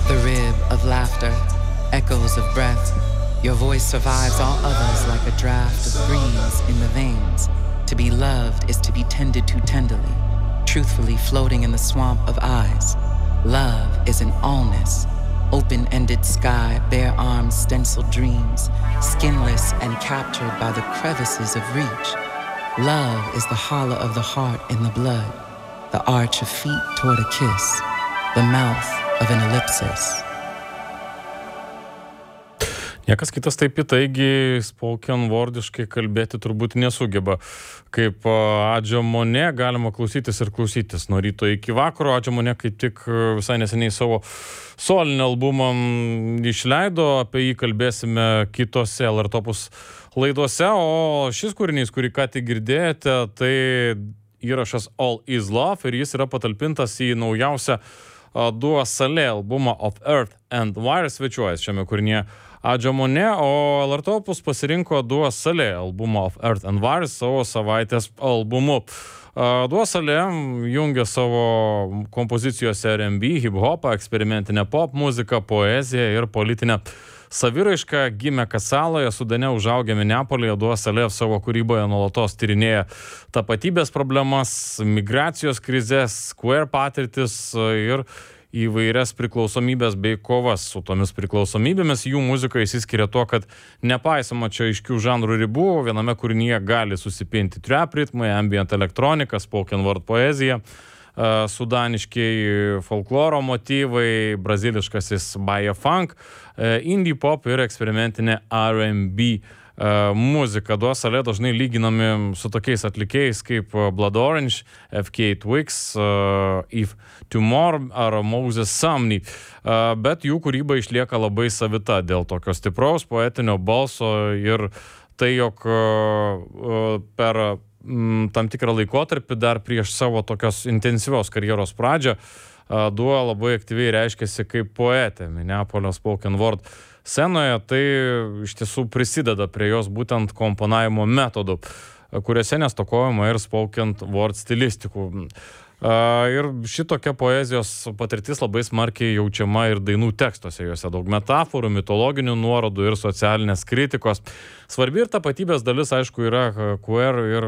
the rib of laughter, echoes of breath. Your voice survives all others like a draft of breeze in the veins. To be loved is to be tended to tenderly, truthfully floating in the swamp of eyes. Love is an allness, open-ended sky, bare arms, stenciled dreams, skinless and captured by the crevices of reach. Love is the hollow of the heart in the blood, the arch of feet toward a kiss, the mouth of an ellipsis. Niekas kitas taip įtaigiai spoken wordiškai kalbėti turbūt nesugeba. Kaip Adžio Monė galima klausytis ir klausytis nuo ryto iki vakaro. Adžio Monė kaip tik visai neseniai savo solinį albumą išleido, apie jį kalbėsime kitose LR Opus laidose, o šis kūrinys, kurį ką tik girdėjote, tai įrašas All Is Love ir jis yra patalpintas į naujausią Dua Saleh albumą Of Earth and Wire, svečiuojas šiame kūrinyje Adžio Monė, o LR Opus pasirinko Dua Saleh albumą Of Earth and Wire savo savaitės albumu. Dua Saleh jungia savo kompozicijose R&B, hip-hopą, eksperimentinę pop muziką, poeziją ir politinę saviraišką. Gimė Kasaloje, Sudane, užaugė Minneapolyje. Dua Saleh savo kūryboje nuolatos tyrinėja tapatybės problemas, migracijos krizės, queer patirtis ir įvairias priklausomybės bei kovas su tomis priklausomybėmis. Jų muzika išsiskiria tuo, kad nepaisoma čia aiškių žanrų ribų, viename kūrinyje gali susipinti trap ritmai, ambient elektronika, spoken word poezija, sudaniškiai folkloro motyvai, braziliškasis baja funk, indie pop ir eksperimentinė R&B muzika. Dua Saleh dažnai lyginami su tokiais atlikėjais kaip Blood Orange, FK Twigs, If Tomorrow ar Moses Sumney, bet jų kūryba išlieka labai savita dėl tokio stipraus poetinio balso ir tai, jog per tam tikrą laikotarpį dar prieš savo tokios intensyvios karjeros pradžią Dua labai aktyviai reiškėsi kaip poetė Minneapolio spoken word scenoje, tai iš tiesų prisideda prie jos būtent komponavimo metodų, kuriuose nestokojama ir spoken word stilistikų. Ir šitokia poezijos patirtis labai smarkiai jaučiama ir dainų tekstuose, juose daug metaforų, mitologinių nuorodų ir socialinės kritikos. Svarbi ir tapatybės dalis, aišku, yra queer ir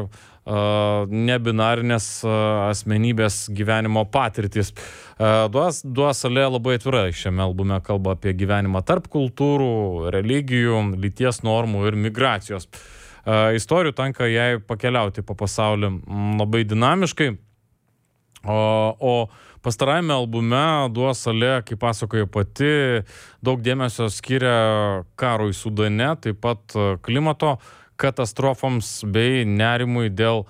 nebinarinės asmenybės gyvenimo patirtis. Dua Saleh labai atvira šiame albume kalba apie gyvenimą tarp kultūrų, religijų, lyties normų ir migracijos. Istorijų tenka jai pakeliauti po pasaulį labai dinamiškai. O pastarajame albume Dua Saleh, kaip pasakoja pati, daug dėmesio skiria karui Sudane, taip pat klimato katastrofoms bei nerimui dėl